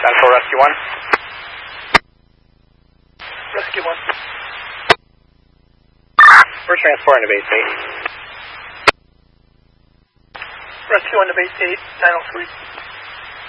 Central Rescue 1. Rescue 1. We're transporting to base 8. Rescue 1 to base 8, 903.